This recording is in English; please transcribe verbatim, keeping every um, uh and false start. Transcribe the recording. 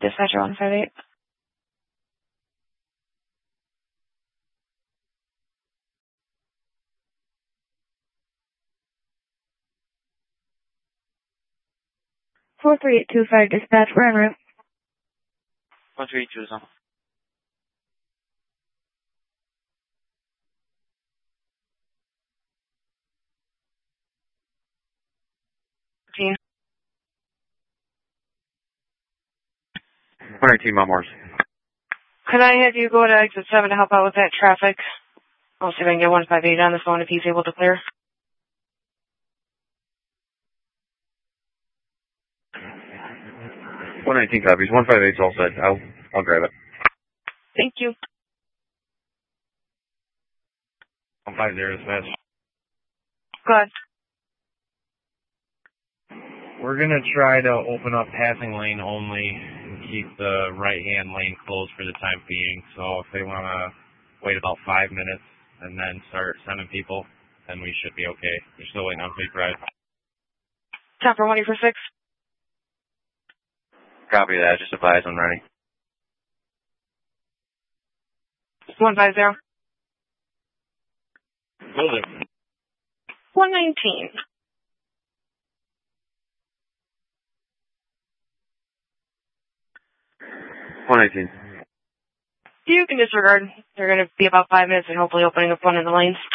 Dispatcher one five eight. four three eight two five dispatch, we're en route. one three eight two is on. Gene. one nineteen Mount Morris. Could I have you go to exit seven to help out with that traffic? I'll see if I can get one five eight on the phone if he's able to clear. one nineteen copies. one five eight's all set. I'll, I'll grab it. Thank you. one five zero dispatch. Go ahead. We're going to try to open up passing lane only and keep the right-hand lane closed for the time being. So if they want to wait about five minutes and then start sending people, then we should be okay. We're still waiting on Fleet Ride. Time for one for six. Copy that. Just advise I'm ready. one five zero. Will do. one nineteen. one nineteen. You can disregard. They're going to be about five minutes and hopefully opening up one in the lanes.